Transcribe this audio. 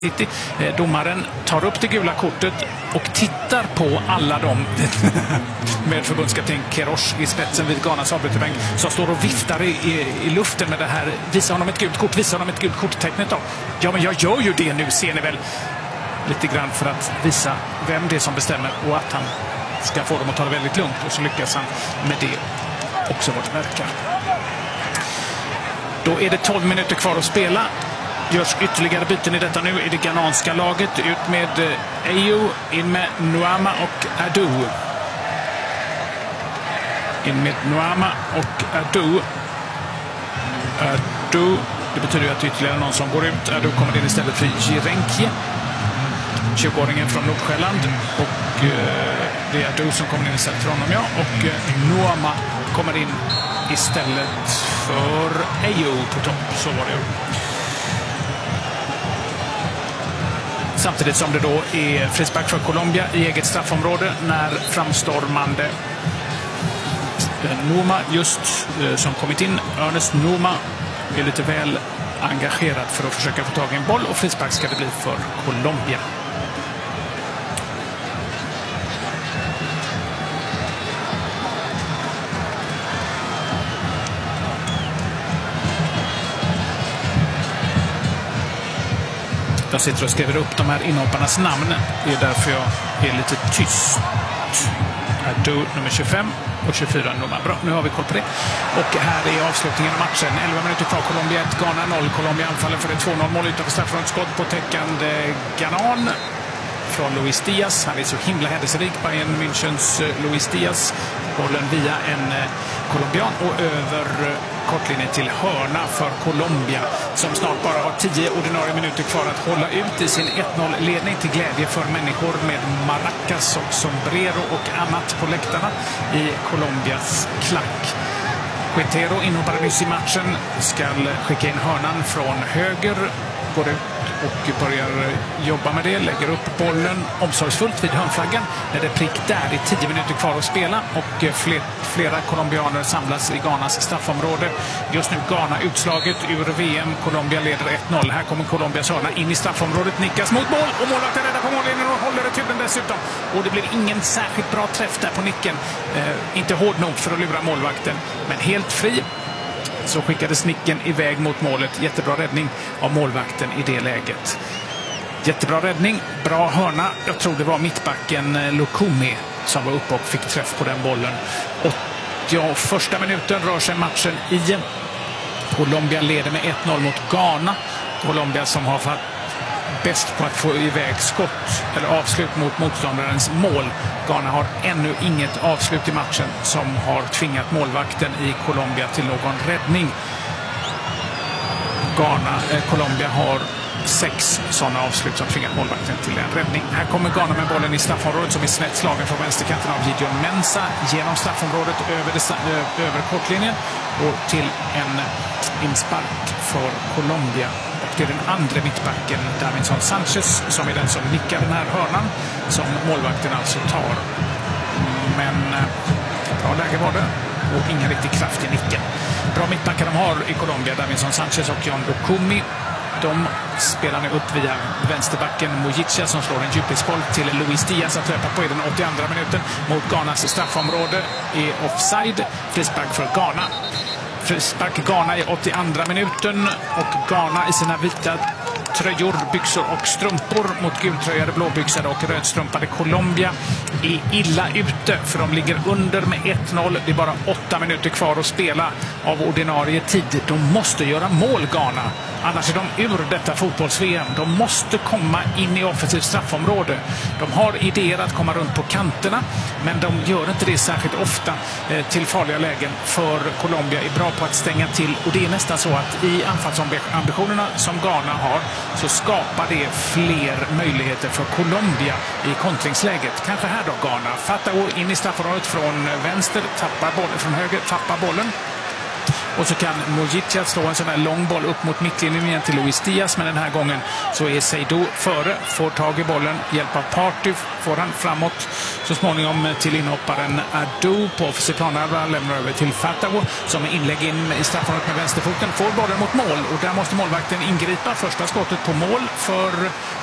Domaren tar upp det gula kortet och tittar på alla dem med förbundskapten Kerosh i spetsen vid Ghanas avbrytarbänk som står och viftar i luften med det här. Visa honom ett gult kort, visa honom ett gult kort-tecknet då. Ja, men jag gör ju det nu, ser ni väl. Lite grann för att visa vem det är som bestämmer och att han ska få dem att ta det väldigt lugnt. Och så lyckas han med det också vad det verkar. Då är det 12 minuter kvar att spela. Görs ytterligare byten i detta nu i det ghananska laget. Ut med Ayew, in med Nuama och Adu. In med Nuama och Adu. Adu, det betyder ju att ytterligare någon som går ut. Adu kommer in istället för Jirenkje, 20-åringen från Nordsjälland. Och det är Adu som kommer in istället för honom, ja. Och Nuama kommer in istället för Ayew på topp. Så var det. Samtidigt som det då är frispark för Colombia i eget straffområde när framstormande Noma just som kommit in. Ernest Noma är lite väl engagerad för att försöka få tag i en boll och frispark ska det bli för Colombia. Jag sitter och skriver upp de här inhopparnas namn. Det är därför jag är lite tyst. Adu nummer 25 och 24 nummer. Bra, nu har vi koll på det. Och här är avslutningen av matchen. 11 minuter kvar, Colombia 1, Ghana 0. Colombia anfaller för det 2-0 mål utanför straffområdesskott på täckande Ghanan från Luis Diaz. Han är så himla händelserik. Bayern Münchens Luis Diaz. Bollen via en colombian och över kortlinjen till hörna för Colombia som snart bara har 10 ordinarie minuter kvar att hålla ut i sin 1-0-ledning till glädje för människor med maracas och sombrero och annat på läktarna i Colombias klack. Quintero inhoppade nyss i matchen, ska skicka in hörnan från höger, går ut och börjar jobba med det, lägger upp bollen omsorgsfullt vid hörnflaggan när det är prick där. Det är 10 minuter kvar att spela och flera colombianer samlas i Ghanas straffområde. Just nu Ghana utslaget ur VM. Colombia leder 1-0. Här kommer Colombias hörna in i straffområdet, nickas mot mål och målvakten räddar på mållinjen och håller returen dessutom. Och det blir ingen särskilt bra träff där på nicken. Inte hård nog för att lura målvakten, men helt fri. Så skickades nicken iväg mot målet. Jättebra räddning av målvakten i det läget. Jättebra räddning, bra hörna. Jag tror det var mittbacken Lukumi som var uppe och fick träff på den bollen. 81:a minuten rör sig matchen i. Colombia leder med 1-0 mot Ghana. Colombia som har varit bäst på att få iväg skott eller avslut mot motståndarens mål. Ghana har ännu inget avslut i matchen som har tvingat målvakten i Colombia till någon räddning. Colombia har 6 sådana avslut som tvingat målvakten till en räddning. Här kommer Ghana med bollen i straffområdet som är snett slagen från vänsterkanten av Gideon Mensah genom straffområdet över kortlinjen och till en inspark för Colombia. Det är den andra mittbacken, Davinson Sanchez, som är den som nickar den här hörnan som målvakten alltså tar. Men bra läge var det och ingen riktig kraft i nicken. Bra mittbackar de har i Colombia, Davinson Sanchez och John Lukumi. De spelar nu upp via vänsterbacken Mojica som slår en djupledsboll till Luis Diaz att löpa på i den 82:a minuten mot Ghanas straffområde i offside. Frispark för Ghana. Frispark Ghana i 82:a minuten och Ghana i sina vita tröjor, byxor och strumpor mot gultröjade, blåbyxade och rödstrumpade Colombia är illa ute för de ligger under med 1-0. Det är bara 8 minuter kvar att spela av ordinarie tid. De måste göra mål Ghana. Annars är de ur detta fotbolls-VM. De måste komma in i offensivt straffområde. De har idéer att komma runt på kanterna, men de gör inte det särskilt ofta till farliga lägen. För Colombia är bra på att stänga till och det är nästan så att i anfallsambitionerna som Ghana har så skapar det fler möjligheter för Colombia i kontringsläget. Kanske här då Ghana. Fatao in i straffområdet från vänster, tappar bollen från höger, tappar bollen. Och så kan Mujica slå en sån här lång boll upp mot mittlinjen igen till Luis Diaz. Men den här gången så är Seydou före, får tag i bollen, hjälp av Partey, får han framåt så småningom till inhopparen Adu på offensiv planhalva, lämnar över till Fatago som är inlägg in i straffområdet med vänsterfoten, får bollen mot mål och där måste målvakten ingripa. Första skottet på mål för